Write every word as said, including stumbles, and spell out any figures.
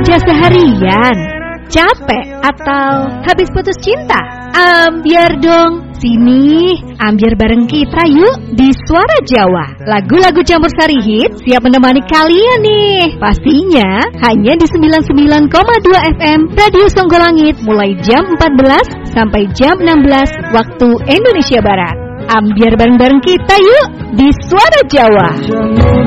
Kerja seharian, capek atau habis putus cinta? Ambiar dong, sini ambiar bareng kita yuk di Suara Jawa. Lagu-lagu campur sari hit siap menemani kalian nih. Pastinya hanya di sembilan puluh sembilan koma dua F M Radio Songgolangit mulai jam empat belas sampai jam enam belas waktu Indonesia Barat. Ambiar bareng-bareng kita yuk di Suara Jawa.